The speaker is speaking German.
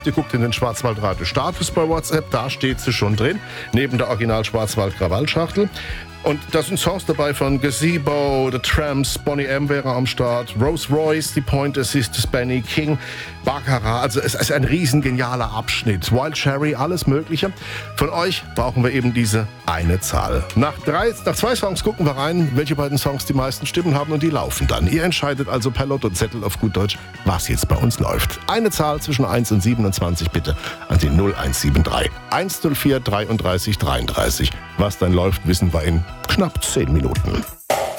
Ihr guckt in den Schwarzwaldradio-Status bei WhatsApp, da steht sie schon drin, neben der Original-Schwarzwald-Krawallschachtel. Und da sind Songs dabei von Gazebo, The Tramps, Boney M. wäre am Start, Rose Royce, die Pointer Sisters, Benny King, Baccarat. Also es ist ein riesengenialer Abschnitt. Wild Cherry, alles Mögliche. Von euch brauchen wir eben diese eine Zahl. Nach 2 Songs gucken wir rein, welche beiden Songs die meisten Stimmen haben und die laufen dann. Ihr entscheidet also per Lottozettel auf gut Deutsch, was jetzt bei uns läuft. Eine Zahl zwischen 1 und 27 bitte an die 0173 104 33 33. Was dann läuft, wissen wir in knapp 10 Minuten.